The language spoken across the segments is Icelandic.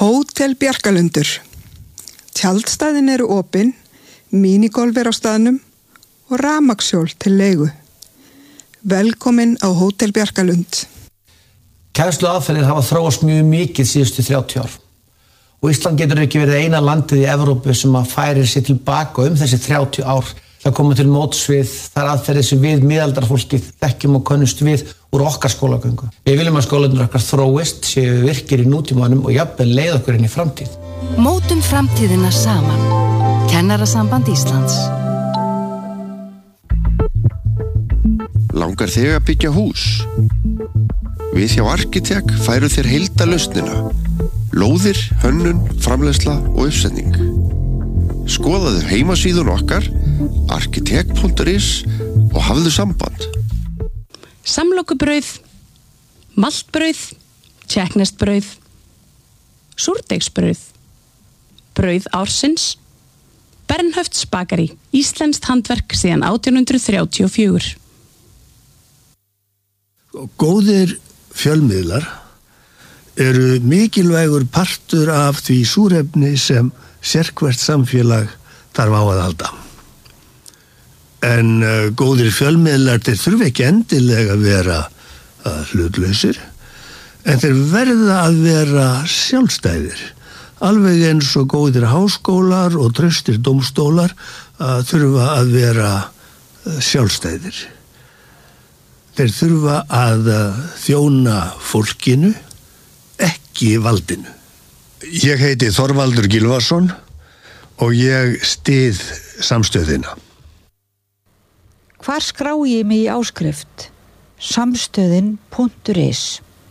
Hótel Bjarkalundur. Tjaldstæðin eru opin, minigolf á staðnum og rafmagnshjól til leigu. Velkomin á Hótel Bjarkalund. Kennsluaðferðir hafa þróast mjög mikið síðustu 30 ár. Og Ísland getur ekki verið eina landið í Evrópu sem að færir sig tilbaka þessi 30 ár. Það koma til móts við þær aðferðir sem við miðaldarfólkið þekkjum og könnumst við úr okkar skólagöngu. Við viljum að skólarnir okkar þróist, séu virkir í nútímanum og jafnvel leið okkur inn í framtíð. Mótum framtíðina saman. Kennarasamband Íslands. Langar þig að byggja hús? Við hjá Arkitek færu þér heildarlausnina. Lóðir, hönnun, framleiðsla og uppsetning. Skoðaðu heimasíðun okkar, arkitek.is og hafðu samband. Samlokubrauð, maltbrauð, tékkneskt-brauð, súrdeigsbrauð, brauð ársins, Bernhöfts bakari, íslenskt handverk síðan 1834. Góðir fjölmiðlar eru mikilvægur partur af því súrefni sem sérhvert samfélag þarf á að halda. En góðir fjölmiðlar þeir þurfa ekki endilega að vera hlutlausir, en þeir verða að vera sjálfstæðir. Alveg eins og góðir háskólar og traustir dómstólar þurfa að vera sjálfstæðir. Þeir þurfa að þjóna fólkinu, ekki valdinu. Ég heiti Þorvaldur Gylfason og ég styð samstöðina. Hvar skrái ég mig í áskrift? Samstöðin.is.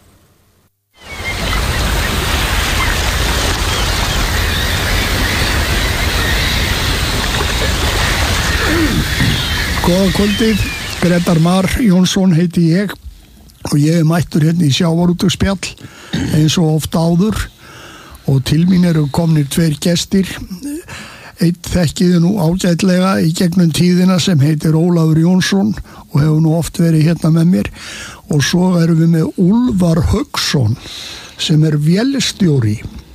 Góða kvöldið, Grétar Mar Jónsson heiti ég og ég mættur hérna í sjávarútvegsspjall eins og oft áður og til mín eru komnir 2 gestir. Einn þekkiði nú ágætlega í gegnum tíðina sem heitir Ólafur Jónsson og hefur nú oft verið hérna með mér, og svo erum við með Úlfar Hauksson sem vélstjóri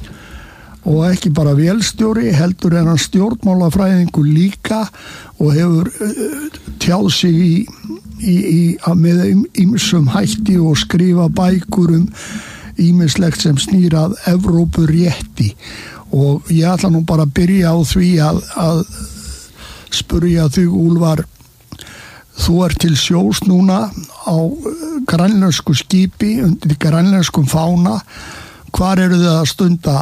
og ekki bara vélstjóri, heldur hann stjórnmálafræðingur líka og hefur tjáð sig með ýmsum hætti og skrifa bækur ýmislegt sem snýr að Evrópurétti. Og ég ætla nú bara að byrja á því að spurja þig, Úlfar, þú til sjós núna á grænlensku skipi undir grænlenskum fána. Hvar eru þið að stunda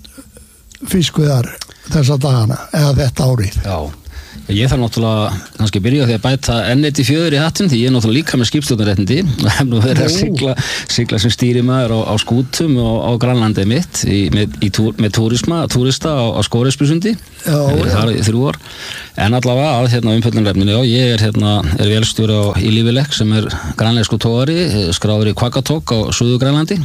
fiskveiðar þessa dagana eða þetta árið? Já, ég þarf náttúrulega kannski að byrja því að bæta ennett í fjöður í hattinn, því ég náttúrulega líka með skipstjórnarréttindi og hef nú verið að sigla sem stýrimaður á skútum og á Grænlandi mitt með túrista á Skóreysbyrsundi. Það í 3 ár. En allavega að umfjöllunarefninu, ég er vélstjóri í Lífilek sem grænlensku togari, skráður í Kvakatok á Suður Grænlandi.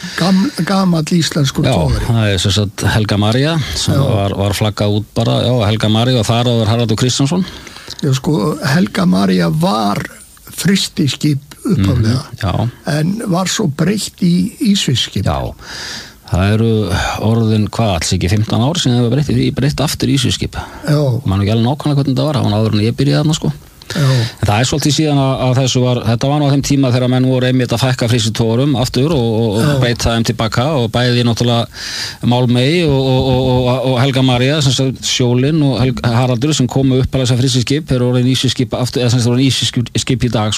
Gamall íslenskur togari. Já, það sem sagt Helga María sem var flaggað út bara, Helga María og þar áður Haraldur Kristjánsson. Já, Helga María var frystiskip upphaflega, en var svo breytt í ísfiskskip. Já, það eru orðin alls ekki 15 ár síðan það var breytt aftur í ísfiskskip. Já. Man ekki alveg nákvæmlega hvernig það var, það var áður en ég byrjaði þarna En það svolítið síðan að þetta var nú á þeim tíma þegar menn voru einmitt að fækka frystitórum aftur og breyta þeim tilbaka, og bæði náttúrulega Málmey og Helga María, Sjólin og Haraldur sem komu upp að þessa frystiskip, þeir orðin ísfiskip aftur, eða orðin ísfiskip í dag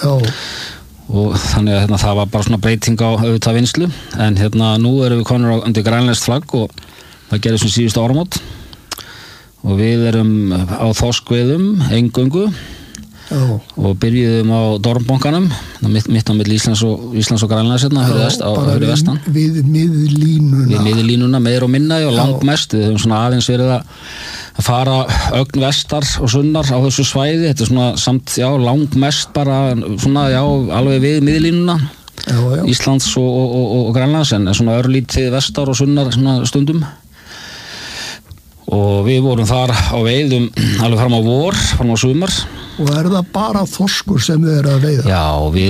og þannig að það var bara svona breyting á auðvitað vinslu, en nú erum við konur undir grænlenskt flagg og það gerði sem síðustu áramót og við erum á þorskveiðum eingöngu og byrjuðum á Dormbonkanum mitt á milli Íslands og Grænlands fyrir vestan. Við miðlínuna meir og minna og langmest. Við höfum svona aðeins verið að fara ögn vestar og sunnar á þessu svæði. Þetta svona samt, langmest bara svona, alveg við miðlínuna. Íslands og Grænlands, en svona örlítið vestar og sunnar svona stundum. Og við vorum þar á veiðum alveg fram á vor, fram á sumar Og það bara þorskur sem þið að veiða? Já,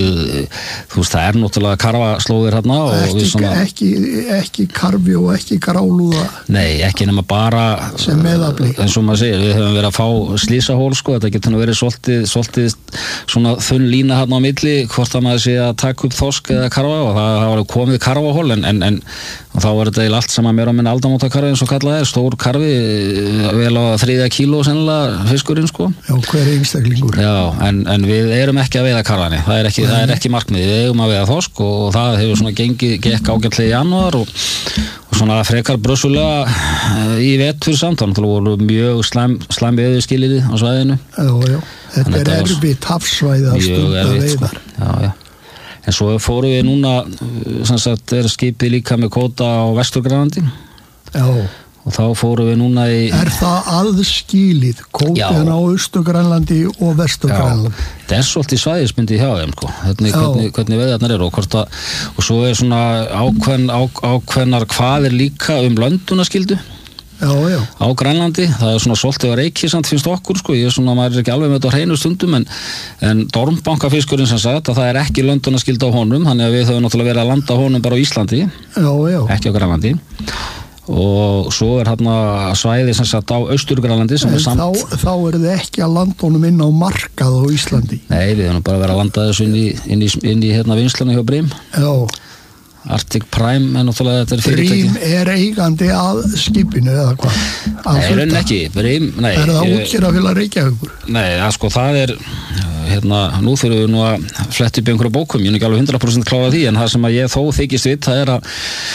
þú veist, það náttúrulega karfaslóðir hérna ekki karfi og ekki grálúða? Nei, ekki nema bara sem meðafli? En svo maður segir, við höfum verið að fá slísahól, sko, þetta getur nú verið svolítið svona þunn lína hérna á milli, hvort að maður sé að taka upp þorsk eða karfa og það var komið karfahól en þá var þetta allt saman meira á minna aldamótakarfi eins og kallað stór karfi, vel á 3 kíló sennilega fiskurinn, sko. Já, hver einstaklingur? Já, en við erum ekki að veiða karfani, það er ekki markmið, við eigum að veiða þorsk og það hefur svona gekk ágætlega í janúar og svona frekar brösulega í vetur samt, þannig að það voru mjög slæm veðurskilyrði á svæðinu. Já, þetta erfitt hafsvæði að stunda veiðar. Já. En svo fórum við núna, sem sagt, skipið líka með kvóta á Vestur-Grænlandi. Já. Og þá fórum við núna í... það aðskilið, kvótin á Austur-Grænlandi og Vestur-Grænlandi? Já, það svolítið svæðismyndi hjá þeim, sko. Hvernig veiðarnar eru og svo svona ákveðnar kvaðir líka löndunarskyldu. Já. Á Grænlandi, það svona svolítið að reiki samt finnst okkur, sko, maður ekki alveg með þetta á hreinu stundum en dormbankafiskurinn sem sagt að það ekki löndunarskylda á honum, þannig að við höfum náttúrulega verið að landa honum bara á Íslandi, ekki á Grænlandi og svo hérna svæði sem sagt á Austur-Grænlandi sem samt... Þá þið ekki að landa honum inn á markað á Íslandi? Nei, við höfum bara verið að landa þessu inn í hérna vinnslunni hjá Brim. Já. Arctic Prime náttúrulega þetta fyrirtæki. Brim eigandi að skipinu eða hvað? Nei, raunin ekki. Brim, nei. Það útgerðarfélag Reykjavíkur? Nei, sko það nú þurfum við nú að fletta upp einhverju bókum, ég ekki alveg 100% klára því, en það sem að ég þó þykist við, það að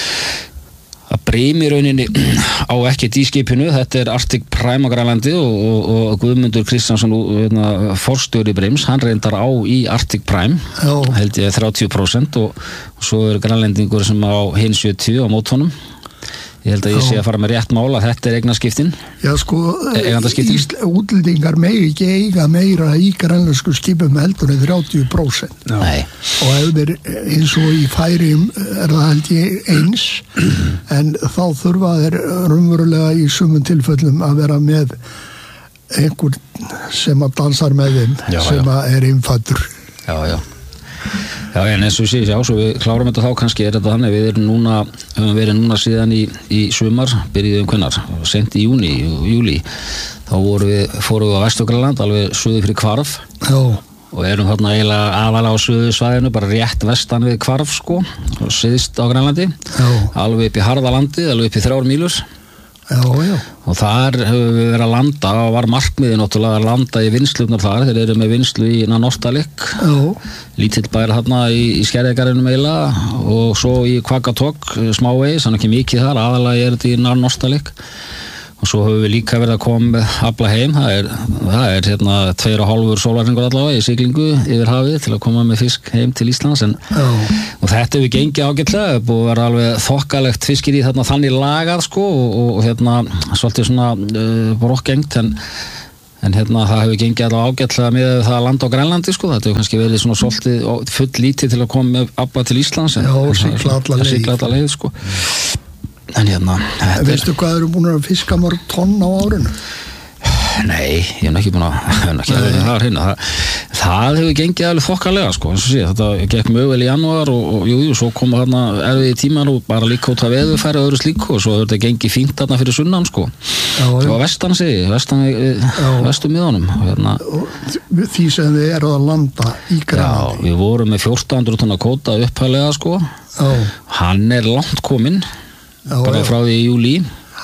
Brim í rauninni á ekkert í skipinu, þetta Arctic Prime á Grænlandi og Guðmundur Kristjánsson forstjóri Brims, hann reyndar á í Arctic Prime, held ég 30% og svo grænlendingur sem á hinn 70 á mót honum. Ég held að ég sé að fara með rétt mál að þetta eignaskiptin. Já, sko, útlendingar megi ekki eiga meira í grænlensku skipum heldur en 30%. Nei. Og ef þeir eins og í Færeyjum það held ég eins, en þá þurfa þeir raunverulega í sumum tilfellum að vera með einhver sem að dansar með þeim, sem að innfæddur. Já. Já, en eins og sé, svo við klárum þetta þá kannski þetta þannig, við höfum verið núna síðan í sumar, byrjuðum hvenær, sent í júli, þá fórum við á Vestur-Grænland, alveg suður fyrir Hvarf og erum þarna eiginlega aðalega á suðursvæðinu, bara rétt vestan við Hvarf, sko, og syðst á Grænlandi, alveg upp í Harðalandi, alveg upp í 3 mílur. Já. Og þar höfum við verið að landa og var markmiðið náttúrulega að landa í vinnslurnar þar, þeir eru með vinnslu í Nanortalik, lítill bær þarna í Skerjagarinum eiginlega og svo í Qaqortoq smávegis, þannig ekki mikið þar, aðalega þetta í Nanortalik og svo höfum við líka verið að koma með afla heim, það er 2,5 sólarhringur allavega í siglingu yfir hafið til að koma með fisk heim til Íslands og þetta hefur gengið ágætlega, búið að vera alveg þokkalegt fiskir í þarna þannig lagað, sko, og svolítið svona brokkgengt en það hefur gengið alveg ágætlega með það að landa á Grænlandi, sko, þetta hefur kannski verið svona svolítið full lítið til að koma með afla til Íslands sigla alla leið, sko. En veistu hvað eru búin að fiska mörg tonn á árinu? Nei, ég hef ekki búin að það hefur gengið alveg þokkalega, sko, eins og sé, þetta gekk mjög vel í janúar og svo koma þarna erfiðir tímar og bara líka út að veðurfæri og öðru slíku og svo hefur þetta gengið fínt þarna fyrir sunnan, sko, svo að vestum miðunum því sem þið eru að landa í Grænlandi. Já, við vorum með 1400 tonna kvóta upphæðlega, sko, hann langt kominn bara frá því í júli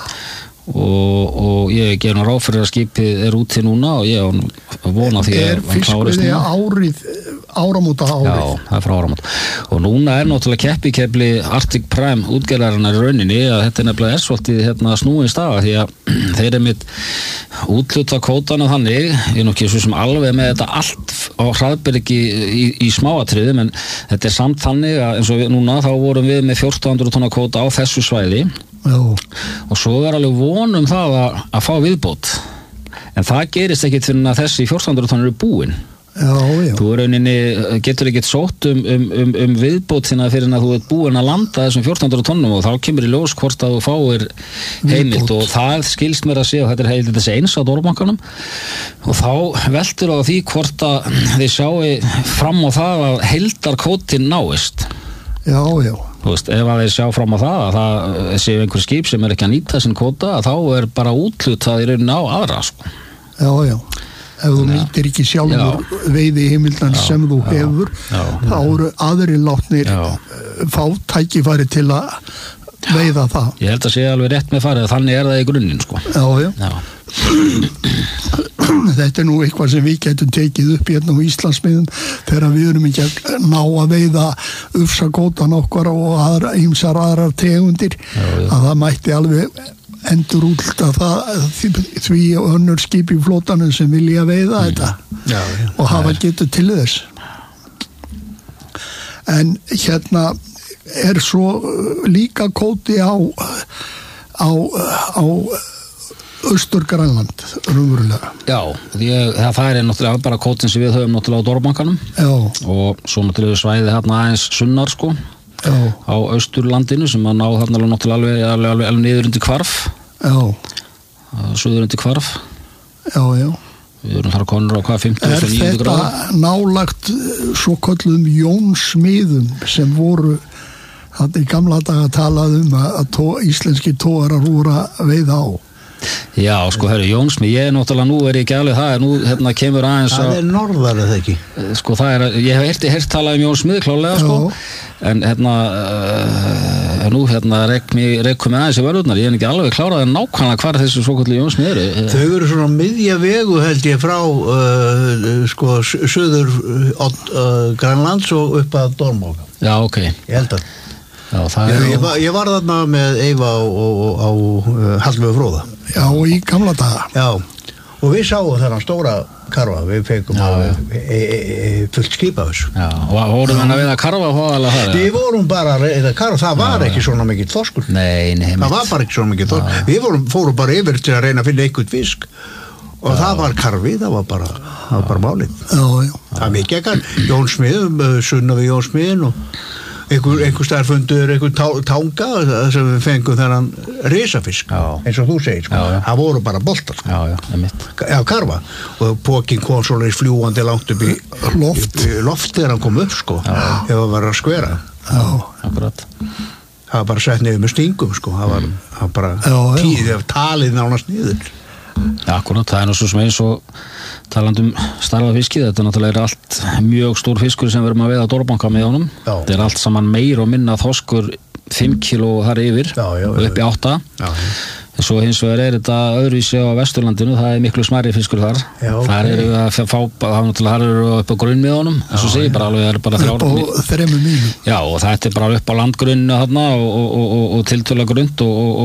og ég ger nú ráð fyrir að skipið úti núna og ég vona því að hann klárist núna. Áramóta árið? Já, það frá áramóta og núna náttúrulega keppikefli Arctic Prime útgerðarinnar í rauninni að þetta nefnilega svolítið snúin staða því að þeir mitt útluta kvótana þannig, ég nú ekki svo sem alveg með þetta allt á hraðbergi í smáatriðum en þetta samt þannig að eins og núna þá vorum við með 1400 tonna kvóta á þessu svæði og svo alveg vonum það að fá viðbót en það gerist ekkit fyrir að þessi 1400 tonna eru búin Já. Þú rauninni getur ekkert sótt viðbótina fyrir að þú ert búin að landa þessum 1400 tonnum og þá kemur í ljós hvort að þú fáir heimild og það skilst mér að sé og þetta heimild þessi eins á Dórabankanum og þá veltur á því hvort að þið sjáu fram á það að heildarkvótinn náist. Já. Þú veist, ef að þið sjá fram á það að það séu einhver skip sem ekki að nýta sinn kvóta þá bara úthlutað í rauninni á aðra, sko. Já. Ef þú nýtir ekki sjálfur veiði heimildan sem þú hefur, þá eru aðri látnir fá tækifæri til að veiða það. Ég held að sé alveg rétt með farið, þannig það í grunninn, sko. Já. Þetta nú eitthvað sem við getum tekið upp hérna á Íslandsmiðum þegar við erum ekki að ná að veiða ufsakótan okkar og ýmsar aðrar tegundir, að það mætti alveg endur útlta því önnur skip í flótanum sem vilja veiða þetta og hafa getur til þess. En hérna svo líka kóti á Austur-Grænland raunverulega. Já, það náttúrulega bara kótin sem við höfum náttúrulega á Dórabankanum og svo náttúrulega svæði hérna aðeins sunnar, sko. Á Austurlandinu sem að ná þarna náttúrulega alveg niður undir Hvarf suður undir Hvarf. Já. Við erum þar konur á hvað 50-9 gráður. Þetta nálagt svo kölluðum Jónsmiðum sem voru í gamla daga talað að íslenski togarar voru að veiða á. Já, sko, Jónsmið, náttúrulega ég ekki alveg það, nú kemur aðeins það norðar eða ekki? Sko, ég hef heyrt talað Jónsmið klálega, sko, en nú rekum við aðeins í vörðurnar, ég ekki alveg klárað en nákvæmlega hvar þessu svoköldu Jónsmið eru. Þau eru svona miðja vegu, held ég, frá suður Grænlands og upp að Dórabanka. Já, ok. Ég held að ég var þarna með Eyva á Hallvegu Fróða. Já, í gamla daga. Já, og við sáum þennan stóra karfa, við fengum fullt skip af þessu. Já, og vorum við að veiða karfa hóðalega það? Við vorum bara að veiða karfa, það var ekki svona mikill þorskur. Nei, það var bara ekki svona mikill þorskur. Við fórum bara yfir til að reyna að finna einhvern fisk og það var karfi, það var bara málið. Já. Það mikið ekki, Jónsmiðum, sunna við Jónsmiðin og einhver staðar fundur einhver tanga sem við fengum þennan risafisk eins og þú segir, sko. Það voru bara boltar, sko. Já, karfa og pókin kom svoleiðis fljúandi langt upp í loft þegar hann kom upp, sko, ef það var að skvera. Akkurat. Það var bara sett niður með stingum, sko. Það var bara talið nánast niður. Já, akkurat, það nú svo sem eins og talandum starfa fiskið, þetta náttúrulega allt mjög stór fiskur sem við erum að veiða á Dórabanka með honum. Þetta allt saman meir og minna þorskur 5 kíló þar yfir og upp í 8. En svo hins vegar þetta öðruvísi á Vesturlandinu, það miklu smærri fiskur þar. Þar eru við að fá, þar eru upp á grunn með honum, eins og segir bara alveg, bara 3 mílum. Já, og þetta bara upp á landgrunnu þarna og tiltölulega grunnt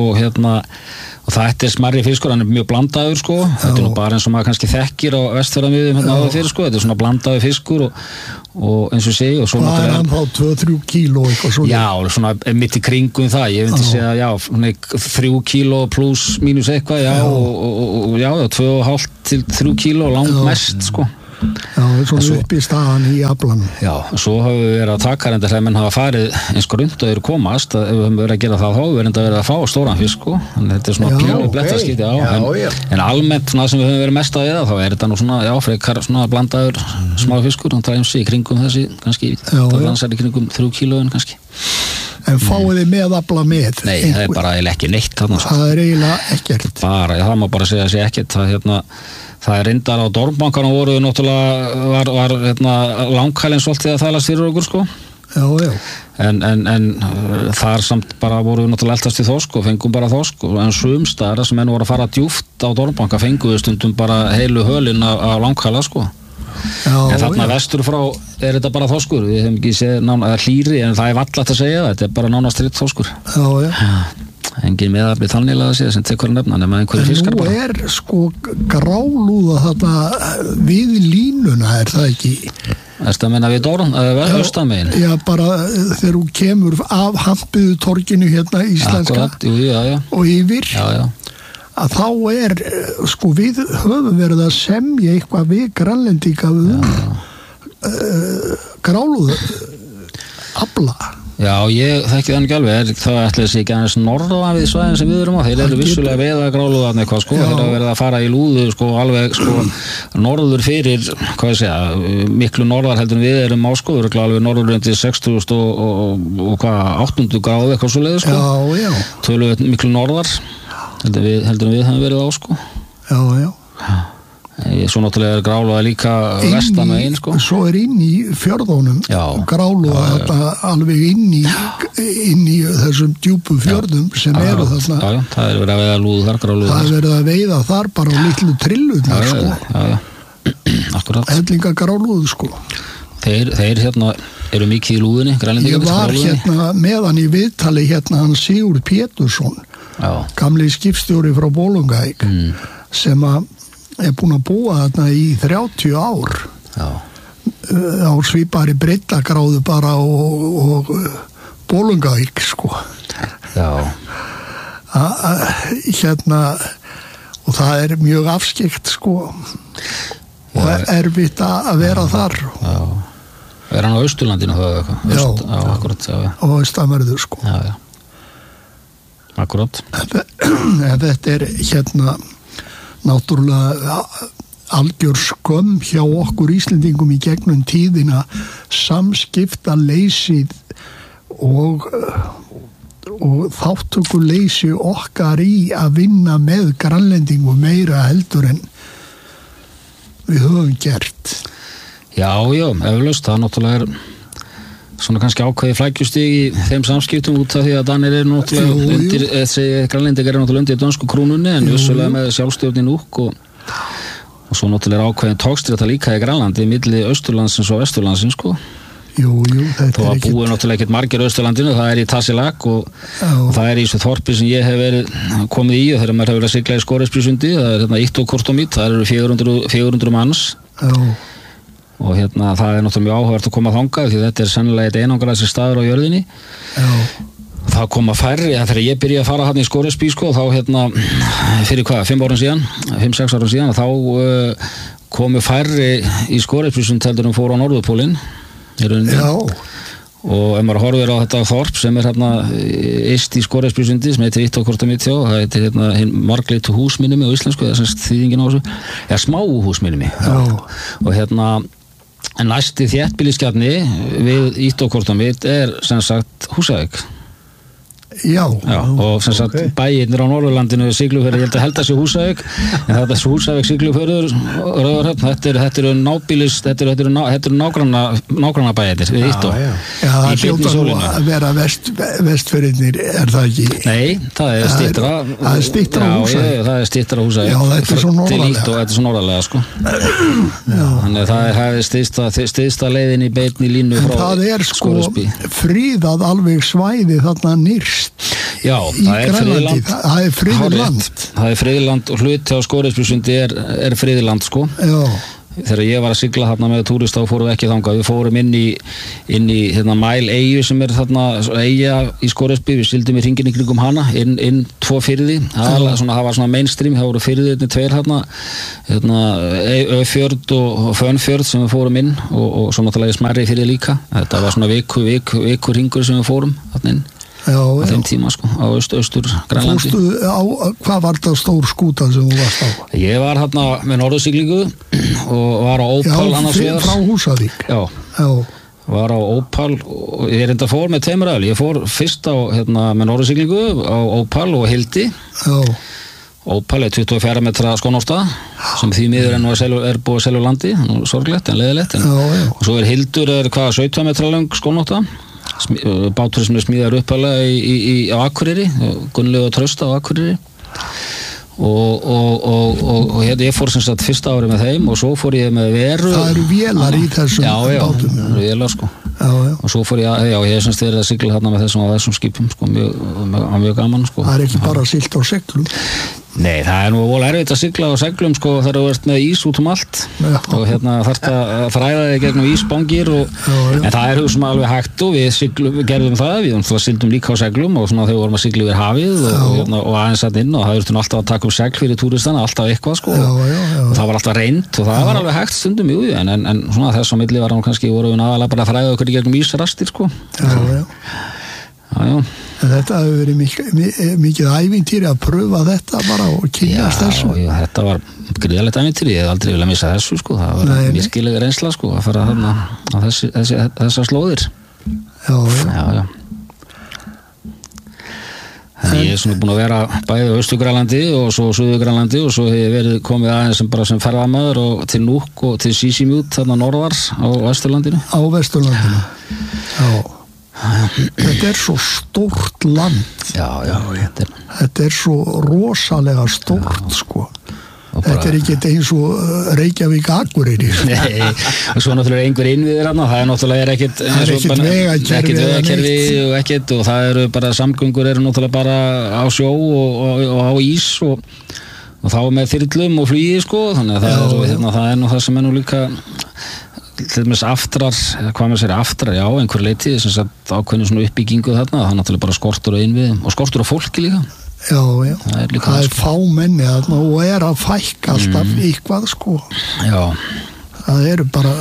og þetta smærri fiskur, hann mjög blandaður, sko. Þetta nú bara eins og maður kannski þekkir á Vestfjarðamiðum áður fyrir, sko. Þetta svona blandaður fiskur og eins og segi og svo náttúrulega. Það hann þá 2-3 kíló eitthvað svo. Já, svona mitt í kringum það. Ég myndi segja, 3 kíló pluss mínus eitthvað, og 2,5 til 3 kíló langt mest, sko. Já, svona upp í staðan í aflanum. Já, svo hafum við verið að taka reyndar þegar menn hafa farið eins og rund og eru komast, ef við höfum verið að gera það þá höfum við verið að fá stóran fisk, sko. Þannig þetta svona pínu blettaskipti á. En almennt svona sem við höfum verið mest að eða, þá þetta nú svona, frekar svona blandaður smá fiskur, hann dræfum sig í kringum þessi, kannski, það lansar í kringum 3 kílóin kannski. En fáið þið með afla með? Nei, það er bara ekki neitt þarna. Það er eiginlega ekkert. Það má bara segja sé ekkert. Það er reyndar á Dórabankanum voru náttúrulega var langhælinn svolítið að þælast fyrir okkur, sko. Já. En þar samt bara voru náttúrulega eltast í þorsk og fengum bara þorsk, en sumstaðar sem menn voru að fara djúpt á Dórabanka fengum við stundum bara heilu hölinn á langhæla, sko. En þarna vestur frá er þetta bara þorskur, við hefum ekki séð hlýri, en það er vallat að segja, þetta er bara nánast stritt þorskur. Engin meðafli þannig að segja sem tekur að nefna nema einhverju fiskar bara. Nú er sko grálúða þarna við línuna, er það ekki? Þetta meina við Östamegin? Já, bara þegar þú kemur af Hampiðu torginu hérna íslenska og yfir. Já. að þá sko við höfum verið að semja eitthvað við grænlendinga gráluðu afla. Já, ég þekki það ekki alveg, það ætlaði sig ekki aðeins norðan við svæðin sem við erum á, þeir eru vissulega veiða gráluðan eitthvað, sko, þeir eru verið að fara í lúðu, sko, alveg, sko, norður fyrir, hvað ég segja, miklu norðar heldur en við erum á, sko, við erum alveg norður undir 60 og hvað, 800 gráðu eitthvað svo leið, sko, tölum miklu norðar, heldur en við hefum verið á, sko. Já. Svo náttúrulega gráluða líka vestan og einn, sko. Svo inn í fjörðunum gráluða þetta alveg inn í þessum djúpu fjörðum sem eru þarna. Já, það verið að veiða lúðu þar, gráluðu. Það verið að veiða þar bara á litlu trilluðnar, sko. Já, akkurat. Hellinga gráluðu, sko. Þeir hérna eru mikið í lúðinni, grænlendingar. Ég var hérna meðan í viðtali hann Sigurð Pétursson, gamli skipstjóri frá Bolungarvík, sem að búin að búa þarna í 30 ár á svipari breiddagráðu bara og Bolungarvík, sko. Og það mjög afskikt, sko, og erfitt að vera þar. Hann á Austurlandinu það eitthvað? Já, akkurat, á Austanverðu, sko. Já, akkurat. Þetta náttúrulega algjör skömm hjá okkur Íslendingum í gegnum tíðina, samskiptaleysið og þáttökuleysi okkar í að vinna með grænlendingum meira heldur en við höfum gert. Já, eflaust, það náttúrulega svona kannski ákveði flækjustig í þeim samskiptum út af því að Danir náttúrulega undir, grænlendingar náttúrulega undir dönsku krúnunni en vissulega með sjálfstjórn í núk og svo náttúrulega ákveðin tókstrétta líka í Grænlandi milli Austurlandsins og Vesturlandsins, sko. Jú, þetta og það búið náttúrulega ekkert margir Austurlandinu, það í Tasiilaq og það í þessu þorpi sem ég hef verið komið í og þegar maður hefur verið að sigla í Scoresbysundi, það hérna Ittoqqortoormiit, það eru 400 manns og hérna það náttúrulega mjög áhugavert að koma þangað því þetta sennilega eitt einangraðasti staður á jörðinni. Það koma færri, þegar ég byrjaði að fara hann í Scoresby, sko, þá hérna fyrir 5-6 árum síðan þá komu færri í Scoresbysund heldur en fóru á Norðurpólinn. Og ef maður horfir á þetta þorp sem hérna yst í Scoresbysundi sem heitir Ittoqqortoormiit, það heitir hérna marglitu húsminnimi á íslensku, það er þýðingin á þessu, smáu húsminnimi. Og hérna en næsti þéttbýliskjarni við Ittoqqortoormiit sem sagt Húsavík. Já, og sem sagt bæirnir á Norðurlandinu Siglufjörður, ég held að sé Húsavík en þetta er Húsavík, Siglufjörður, Raufarhöfn, þetta eru nábýlis, þetta eru nágranna bæirnir við Ittó. Það hljóta nú að vera vestfirðirnir, það ekki? Nei, það er styttra. Það er styttra á Húsavík? Það er styttra á Húsavík. Já, þetta er svo norðarlega. Til Ittó, þetta er svo norðarlega, sko. Þannig það er stysta leiðin í beinni línu frá Scoresby. Það er sko friðað alveg svæði þarna nyrst. Já, það er friðland. Það er friðland. Það er friðland og hluti á Scoresbysundi er friðland, sko. Já. Þegar ég var að sigla þarna með túrista þá fórum við ekki þangað. Við fórum inn í hérna Mæl-eyju sem þarna eyja í Scoresby. Við sildum í hringinn í kringum hana, inn 2 firði. Það var svona mainstream, það voru firðirnir 2 hérna Öfjörð og Fönfjörð sem við fórum inn og svo náttúrulega smærri firði líka. Þetta var svona viku hringur sem við fórum þarna inn. Á þeim tíma, sko, á austur Grænlandi. Hvað var það stór skúta sem þú varst á? Ég var hérna með norðursiglingu og var á Opal annars vegar. Já, frá Húsavík. Já, var á Opal og ég reynda fór með tveimur aðeins. Ég fór fyrst á með norðursiglingu á Opal og Hildi. Já. Opal er 24 metra skónósta sem því miður enn er búið að selja landi, sorglegt en leiðilegt. Og svo Hildur 17 metra lang skónósta. Bátur sem smíðar uppalega á Akureyri, Gunnlaugur og Trausta á Akureyri og ég fór sem sagt fyrsta ári með þeim og svo fór ég með Veru. Það eru vélar í þessum bátum. Já, vélar, sko. Og svo fór ég hef semst verið að sigla hérna með þessum skipum, sko, mjög gaman, sko. Það er ekki bara siglt á seglum. Nei, það nú vola erfitt að sigla á seglum sko þegar þú ert með ís út allt og þarft að fræða þig gegnum ísbangir en það sem alveg hægt og við gerðum það, við sigldum líka á seglum og svona þegar við vorum að sigla yfir hafið og aðeins að inn og það þurftum alltaf að taka segl fyrir túristana, alltaf eitthvað sko og það var alltaf reynd og það var alveg hægt stundum en svona þess á milli var hann kannski voru við aðalega bara að fræða okkur gegnum ísrastir sko Já. Þetta hefur verið mikið ævintýri að pröfa þetta bara og kynnast þessu. Já, þetta var gríðalegt ævintýri, ég hef aldrei viljað missa þessu sko, það var virkilega reynsla sko að fara þarna á þessar slóðir. Já. Þannig ég svona búin að vera bæði á Austur-Grænlandi og svo Suður-Grænlandi og svo hef ég verið komið aðeins sem ferðamaður og til Nuuk og til Sisimiut þarna norðar á Vesturlandinu. Á Vesturlandinu, já. Þetta svo stórt land þetta svo rosalega stórt sko þetta ekki eins og Reykjavík Akureyri Nei, og svo náttúrulega einhver innviðir þarna, það náttúrulega ekkert vegakerfi og ekkert og það bara samgöngur náttúrulega bara á sjó og á ís og þá með þyrlum og flugi sko, þannig að það nú það sem nú líka til dæmis aftrar, hvað maður segir aftrar, já, einhver leiti, sem sagt ákveðinu svona uppbyggingu þarna, það náttúrulega bara skortur á innviðum og skortur á fólki líka. Já, það fámenni þarna og að fækka alltaf eitthvað sko. Já. Það bara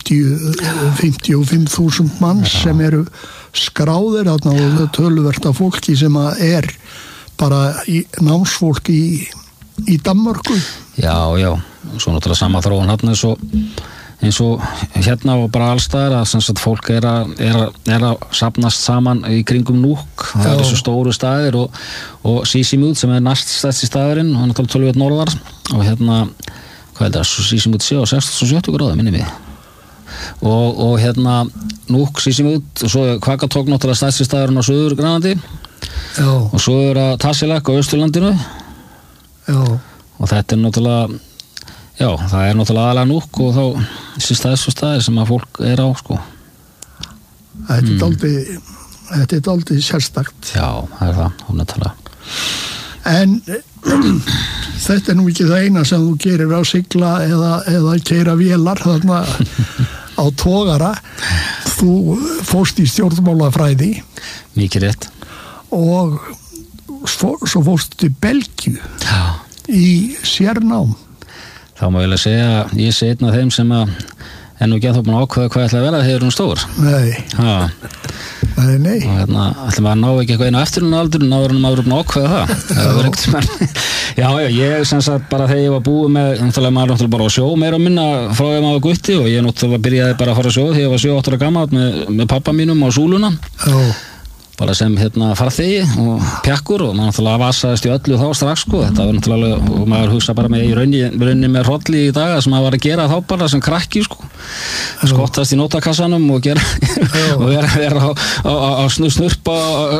55.000 manns sem skráðir þarna og töluvert af fólki sem bara námsfólk í Danmörku. Já, svo náttúrulega sama þróun þarna eins og hérna og bara allstaðar að fólk að safnast saman í kringum Nuuk, það þessu stóru staðir og Sisimiut sem næst stærsti staðurinn og náttúrulega töluvert norðar og hvað það, Sisimiut sé á 60-70 gráðu minni mig og Nuuk, Sisimiut og svo Qaqortoq náttúrulega stærsti staðurinn á Suður-Grænlandi og svo að Tasiilaq á Austurlandinu og þetta náttúrulega Já, það náttúrulega aðalega Nuuk og þá þessu staðir sem að fólk á sko. Þetta dálítið sérstakt. Já, það það, hún náttúrulega. En þetta nú ekki það eina sem þú gerir á sigla eða keyra vélar þarna á togara. Þú fórst í stjórnmálafræði. Mikið rétt. Og svo fórst til Belgíu í sérnám. Þá má ég segja að ég sé einn af þeim sem nú ekki ennþá búin að ákveða hvað ætla að vera þegar hún stór. Nei. Og ætla maður að ná ekki eitthvað einu eftirlunaraldur en áður en maður búin að ákveða það. Já, ég sem sagt bara þegar ég var búið með, maður náttúrulega bara á sjó meira og minna frá þegar maður var gutti og ég náttúrulega byrjaði bara að fara á sjó þegar ég var 7-8 ára gamall með pappa mínum á Súluna. Bara sem farþegi og pjakkur og maður náttúrulega vasaðist í öllu þá strax sko, þetta var náttúrulega og maður hugsa bara með í rauninni með hrolli í dag sem maður var að gera þá bara sem krakki sko, skottast í nótakassanum og gera og vera á snurpa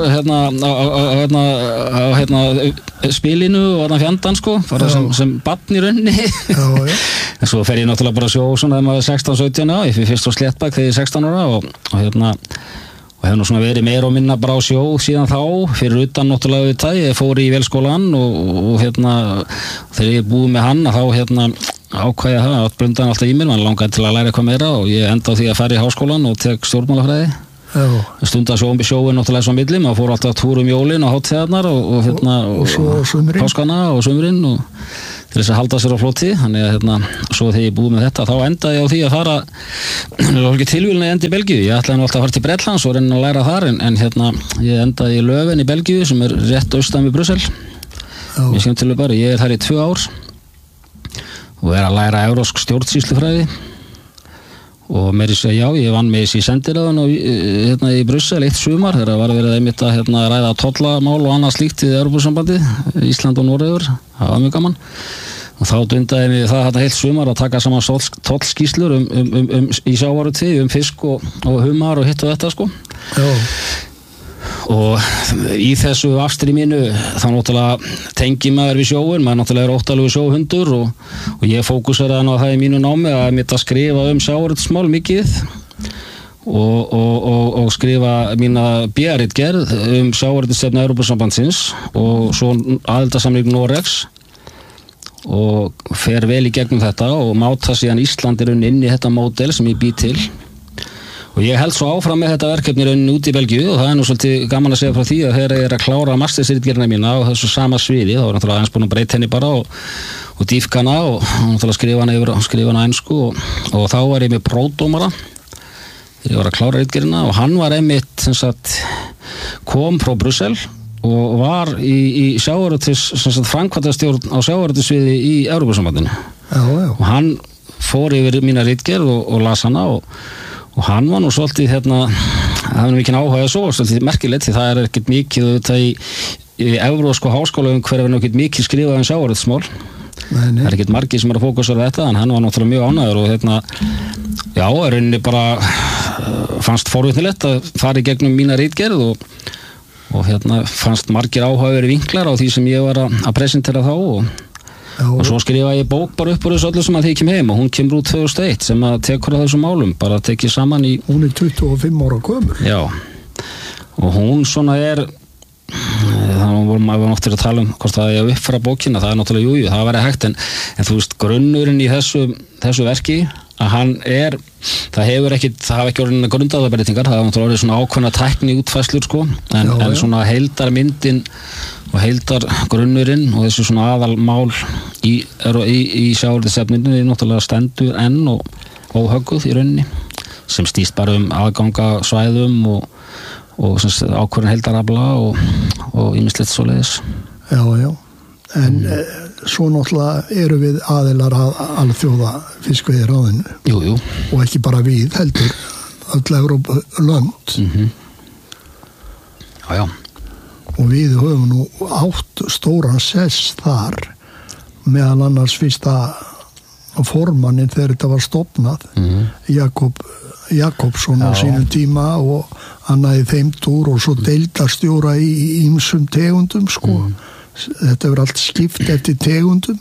á spilinu og fjandan sko, bara sem barn í rauninni en svo fer ég náttúrulega bara að sjó svona þegar maður er 16-17 ég fyrir fyrst á Sléttbak þegar ég er 16 ára og hef nú svona verið meira og minna bara á sjó síðan þá, fyrir utan náttúrulega þetta, ég fór í Vélskólann og þegar ég búið með hann þá ákvæði það, blundaði alltaf í mér, mann langaði til að læra eitthvað meira og ég enda á því að fara í háskólann og tek stjórnmálafræði. Stunda sjóin náttúrulega svo milli, maður fór alltaf túr jólin og hátíðarnar og páskana og sumrin og til þess að halda sér á floti, þannig að svo þegar ég búið með þetta, þá endaði ég á því að fara það var ekki tilvílun að enda í Belgíu, ég ætlaði nú alltaf að fara til Bretlands og reyna að læra þar, en ég endaði í Löven í Belgíu sem rétt austan við Brussel mér skemmtilega bara, ég þar í 2 ár og að læra evrópsk stjórnsýslufræði og meiri segja ég vann með þessi sendiráðan í Brussel 1 sumar þegar var verið einmitt að ræða tollamál og annað slíkt í Evrópusambandið, Ísland og Noregur, það var mjög gaman og þá dundaði mig það heilt sumar að taka saman tollskýrslur í sjávarútvegi fisk og humar og hitt og þetta sko. Og í þessu afstri mínu þá náttúrulega tengi maður við sjóin, maður náttúrulega óttalega sjóhundur og ég fókuseraði á það í mínu námi að mitt að skrifa sjávarútvegsmál mikið og skrifa mína BR-ritgerð sjávarútvegsstefnu Evrópusambandsins og svo aðildarsamning Noregs og fer vel í gegnum þetta og máta síðan Íslandir inn í þetta módel sem ég bý til og ég held svo áfram með þetta verkefni rauninni út í Belgíu og það nú svolítið gaman að segja frá því að þegar ég að klára mastersritgerðina mína á þessu sama sviði þá náttúrulega aðeins búin að breyta henni bara og dýpka hana og náttúrulega skrifa hana yfir og skrifa hana ensku og þá var ég með prófdómara þegar ég var að klára ritgerðina og hann var einmitt sem sagt kom frá Brussel og var í sjávarútvegs sem sagt framkvæmdastjórn á sjávarútvegsviði í Evrópusambandinu og hann fór yfir mína ritgerð og las hana og hann var nú svolítið það var mikið áhuga svo, svolítið merkilegt því það ekkert mikið þetta í evrópsku háskólaumhverfi er ekkert mikið skrifað sjávarútvegsmál. Það ekkert margir sem að fókusa á þetta en hann var náttúrulega mjög ánægður og já, rauninni bara fannst forvitnilegt að fara í gegnum mína ritgerð og fannst margir áhugaverðir vinklar á því sem ég var að presentera þá og svo skrifaði ég bók bara upp úr þessu öllu sem að því kem heim og hún kemur út 2001 sem að tekur á þessum málum bara tekið saman í hún 25 ára gömul já og hún svona þannig vorum maður náttúrulega að tala hvort það ég uppfæra bókina, það náttúrulega jújú, það væri hægt en þú veist, grunnurinn í þessu verki að hann það hafa ekki orðin grundaðarbreytingar, það hafa náttúrulega orðið svona ákveðna tækni útfærslur sko, en svona heildarmyndin og heildargrunnurinn og þessu svona aðalmál í sjávarútvegsefninu náttúrulega stendur enn og óhögguð í rauninni sem stýst bara aðgangasvæðum og ákveðin heildarafla og ýmislegt svoleiðis. Já, en svo náttúrulega eru við aðilar að alþjóða fiskveiðiráðinu. Jú. Og ekki bara við heldur öll Evrópulönd. Já. Og við höfum nú átt stóran sess þar meðal annars fyrsta formannin þegar þetta var stofnað Jakobsson á sínum tíma og annaði þeim túr og svo deildarstjóra í ýmsum tegundum sko. Þetta verður allt skipt eftir tegundum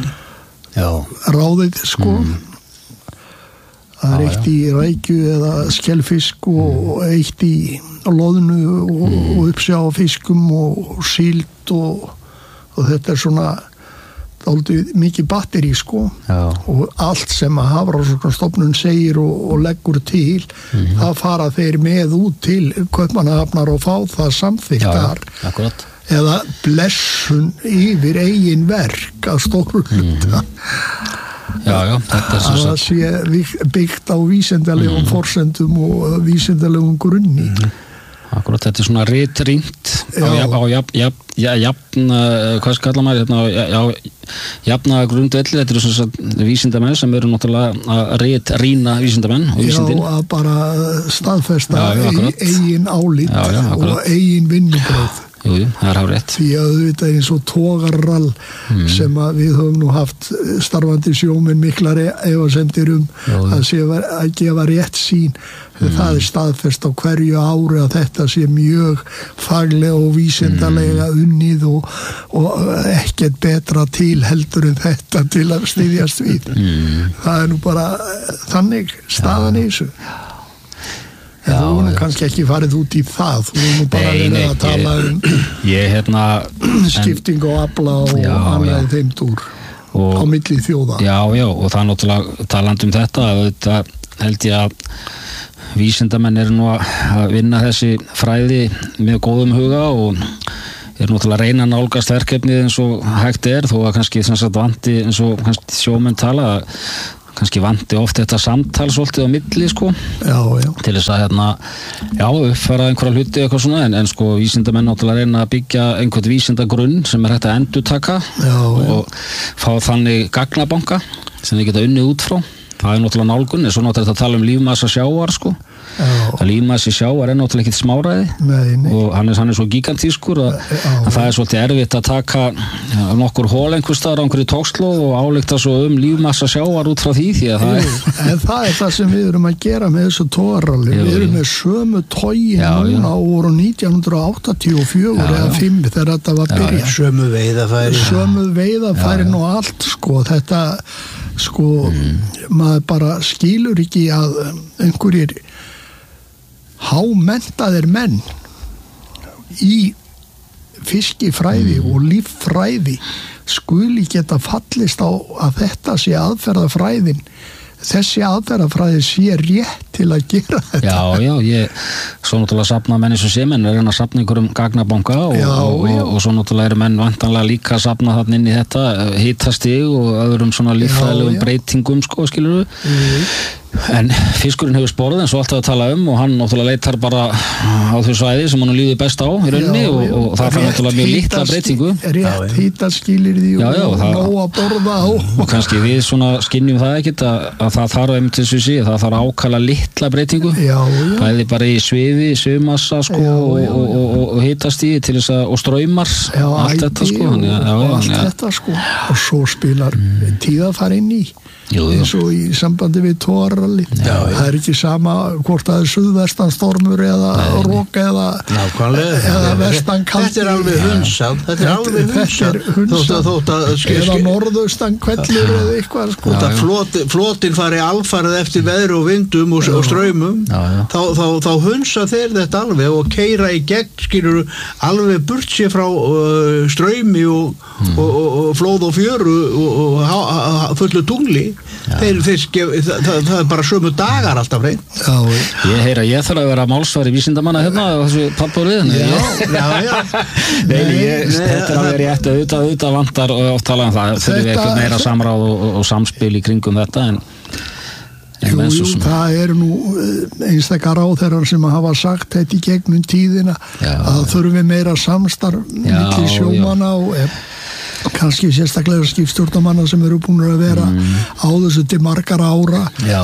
ráðið sko það eitt í rækju eða skelfisk og eitt í loðnu og uppsjáfiskum og síld og þetta svona dálítið mikið batteri sko og allt sem að Hafrannsóknastofnun segir og leggur til það fara þeir með út til Kaupmannahafnar og fá það samþykkt þar eða blessun yfir eigin verk að stóru hluta þetta það sé byggt á vísindalegum forsendum og vísindalegum grunni Akkurat, þetta svona ritrýnt hvað kallar maður jafna grundvelli, þetta eru svona vísindamenn sem eru náttúrulega að ritrýna vísindamenn og vísindin að bara staðfesta eigin álít og eigin vinnubröð Jú, það er hárrétt. Því að þetta eins og togarrall sem að við höfum nú haft starfandi sjómenn miklar efasemdir að gefa rétt sín. Það er staðfest á hverju ári að þetta sé mjög faglega og vísindalega unnið og ekkert betra til heldur en þetta til að styðjast við. Það er nú bara þannig staðan í þessu. En þú nú kannski ekki farið út í það, þú nú bara verið að tala skipting og afla og annað þeim túr á milli þjóða. Já, og það er náttúrulega talandi þetta held ég að vísindamenn eru nú að vinna þessi fræði með góðum huga og eru náttúrulega að reyna að nálgast verkefnið eins og hægt þó að kannski vanti eins og kannski sjómenn tala kannski vanti oft þetta samtal svolítið á milli sko til þess að uppfæra einhverja hluti eitthvað svona en sko vísindamenn náttúrulega reyna að byggja einhvern vísindagrunn sem er hægt að endurtaka og fá þannig gagnabanka sem við geta unnið út frá það er náttúrulega nálgun, svo náttúrulega þetta tala lífmassa sjávar sko það lífmassi sjávar er náttúrulega ekkert smáræði og hann er svo gigantískur að það er svolítið erfitt að taka nokkur hól einhvers staðar á einhverju tókslóð og álykta svo lífmassa sjávar út frá því en það er það sem við erum að gera með þessu togarralli, við erum með sömu tógin núna á voru 1984 eða 5 þegar þetta var byrjað sömu veiðafæri og allt sko þetta sko maður bara skilur ekki að einhverjir hámenntaðir menn í fiskifræði og líffræði skuli geta fallist á að þetta sé aðferðafræðin, þessi aðferðafræði sé rétt til að gera þetta. Já, svo náttúrulega safna menn eins og sé menn, reyna að safna einhverjum gagnabanka og svo náttúrulega eru menn vantanlega líka að safna þarna inn í þetta, hitastig og öðrum svona líffræðilegum breytingum, sko, skilurðu. En fiskurinn hefur sporð eins og alltaf að tala og hann náttúrulega leitar bara á þau svæði sem hann líður best á í rauninni og það er náttúrulega mjög litla breytingu. Rétt hitaskilyrði og nóg að borða á. Og kannski við svona skynjum það ekkert að það þarf einmitt þess að segja, það þarf ákala litla breytingu. Bæði bara í svifmassa sko og hitastíði til þess að og straumar, allt þetta sko. Allt þetta sko og svo spilar tíðafar inn í. Eins og í sambandi við tóarralli það er ekki sama hvort það er suðvestanstormur eða rók eða vestankaldi. Þetta er alveg hunsað eða norðaustankvellur eða eitthvað sko. Flotin fari alfarið eftir veðri og vindum og straumum þá hunsa þeir þetta alveg og keyra í gegn skilur alveg burt sér frá straumi og flóð og fjöru og fullu tungli. Það er bara sömu dagar alltaf reynd. Ég heyra ég þarf að vera málsvari vísindamanna hérna á þessu pappbórið. Þetta er alveg rétt auðvitað vantar og oft talað það þurfum við eitthvað meira samráð og samspil í kringum þetta Jú, það eru nú einstakar ráðherrar sem hafa sagt þetta í gegnum tíðina að þurfum við meira samstarf milli sjómanna og kannski sérstaklega skipstjórnarmanna sem eru búin að vera á þessu til margar ára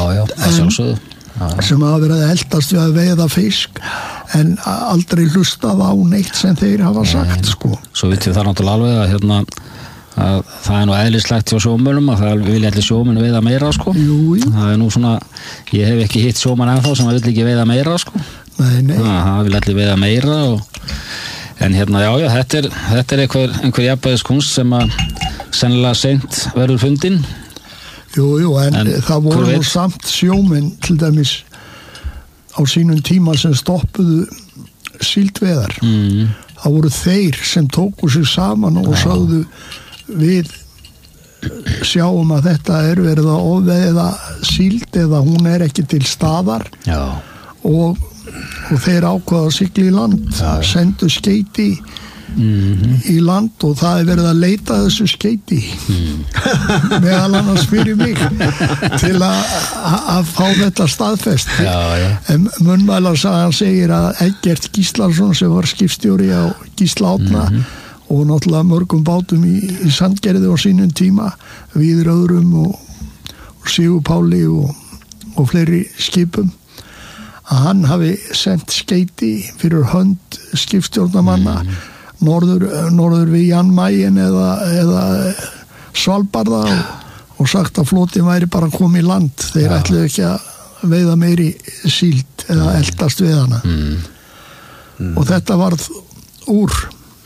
sem hafa verið að eldast við að veiða fisk en aldrei hlustað á neitt sem þeir hafa sagt sko. Svo vitið það náttúrulega alveg að það er nú eðlislegt hjá sjómönnum að það vilja allir sjómenn veiða meira sko. Það er nú svona, ég hef ekki hitt sjómann ennþá sem vill ekki veiða meira sko. Nei. Það vil allir veiða meira en hérna, þetta er einhver jafnvægiskunst sem að sennilega seint verður fundin. Jú, en það voru nú samt sjómenn til dæmis á sínum tíma sem stoppuðu síldveiðar. Það voru þeir sem tóku sig saman og sagðu við sjáum að þetta er verið að ofveiða síld eða hún er ekki til staðar og þeir ákvaða að sigla í land sendu skeyti í land og það er verið að leita þessu skeyti meðal annars fyrir mig til að fá þetta staðfest en munnmælarsagan segir að Eggert Gíslason sem var skipstjóri á Gísla Árna og náttúrulega mörgum bátum í Sandgerði á sínum tíma Víður Öðrum og Sigur Páli og fleiri skipum að hann hafi sendt skeyti fyrir hönd skipstjórnarmanna norður við Jan Mayen eða Svalbarða og sagt að flotin væri bara komið í land þeir ætluðu ekki að veiða meiri síld eða eldast við hana og þetta varð úr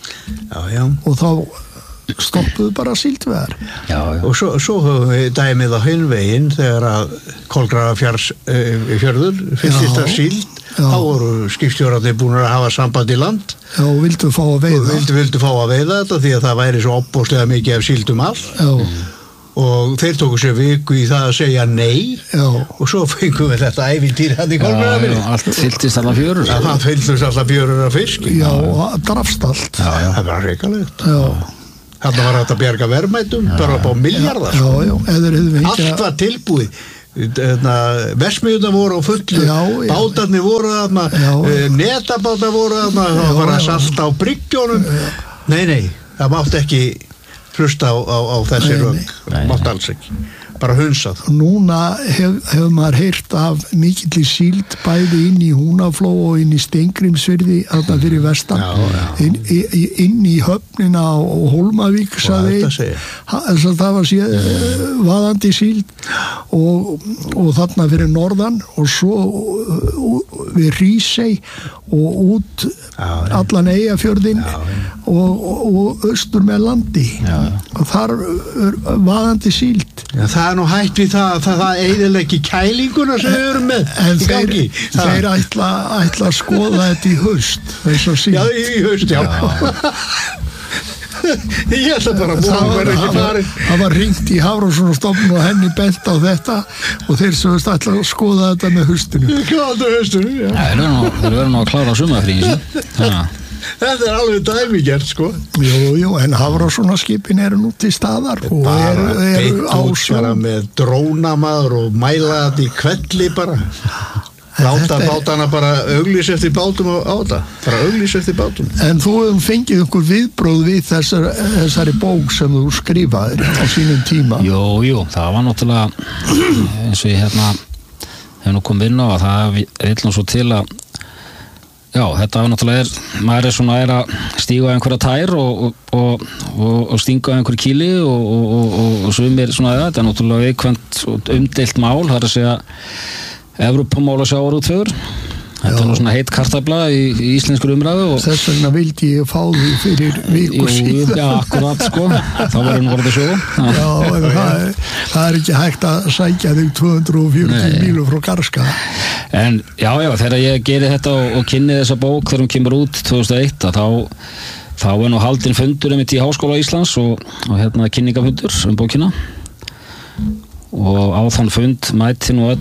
og þá stoppuðu bara síldveðar og svo höfum við dæmið á hinvegin þegar að Kolgrafafjörður fyllist af síld þá voru skipstjórarnir búin að hafa samband í land og vildu fá að veiða vildu fá að veiða þetta því að það væri svo opbóðslega mikið af síldum all og þeir tóku sér viku í það að segja nei og svo fengum við þetta ævintýri hann í Kolgrafafirði allt fylltist alla fjörur það fylltist alla fjörur af fisk og drafst allt það var hrikalegt þarna var þetta bjarga verðmætum bara upp á milljarðar allt var tilbúið versmiðuna voru á fullu bátarnir voru þarna netabátar voru þarna það var að salta á bryggjónum nei, það mátt ekki hlusta á þessi rögg mátt alls ekki, bara hunsað núna hefur maður heyrt af mikill í síld bæði inn í Húnafló og inn í Steingrímsfirði þarna fyrir vestan inn í höfnina á Hólmavík það var síðan vaðandi síld og þarna fyrir norðan og svo við Hrísey og út allan Eyjafjörðinn og austur með landi og þar vaðandi síld það er nú hætt við það eyðileggi kælinguna sem við erum með en þeir ætla að skoða þetta í haust í haust, Ég held að bara búið verið ekki farin. Það var hringt í Hafrannsóknastofnun og henni bent á þetta og þeir sögust ætla að skoða þetta með haustinu. Já. Þeir verður nú að klára sumafríi. Þetta alveg dæmigert, sko. Jú, en Hafrannsóknaskipin eru nú til staðar og eru bara með drónamaður og mæla þetta í kvelli bara. Láta bátana bara auglýs eftir bátum á þetta. Bara auglýs eftir bátum. En þú hefum fengið einhver viðbröð við þessari bók sem þú skrifaðir á sínum tíma. Jú, það var náttúrulega eins og ég hef nú komið inn á að það vill nú svo til að þetta var náttúrulega maður er að stíga einhverja tær og stinga einhverju kýli og sumir svona þetta er náttúrulega viðkvæmt og umdeilt mál, það er að segja Evrópumál og sjávarútvegur. Þetta er nú svona heitt kartafla í íslenskur umræðu og þess vegna vildi ég fá því fyrir viku síðan. Já, akkurat sko. Þá verður nú orðið svo. Já, það er ekki hægt að sækja þig 240 mílur frá Garska. En já, þegar ég geri þetta og kynni þessa bók þegar hún kemur út 2001 þá er nú haldinn fundur einmitt í Háskóla Íslands og kynningafundur bókina og á þann fund mætti nú